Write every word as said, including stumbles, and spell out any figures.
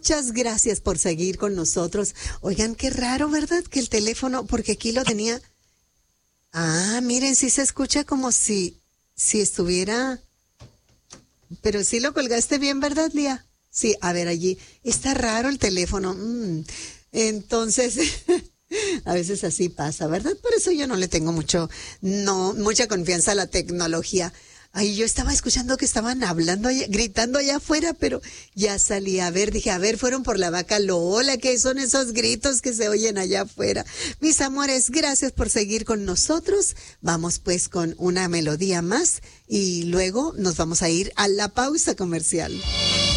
muchas gracias por seguir con nosotros. Oigan, qué raro, ¿verdad? Que el teléfono, porque aquí lo tenía. Ah, miren, sí se escucha como si, si estuviera. Pero sí lo colgaste bien, ¿verdad, Lía? Sí, a ver, allí. Está raro el teléfono. Mm. Entonces, a veces así pasa, ¿verdad? Por eso yo no le tengo mucho, no, mucha confianza a la tecnología. Ay, yo estaba escuchando que estaban hablando, allá, gritando allá afuera, pero ya salí a ver, dije, a ver, fueron por la vaca Lola, ¿qué son esos gritos que se oyen allá afuera? Mis amores, gracias por seguir con nosotros. Vamos pues con una melodía más y luego nos vamos a ir a la pausa comercial.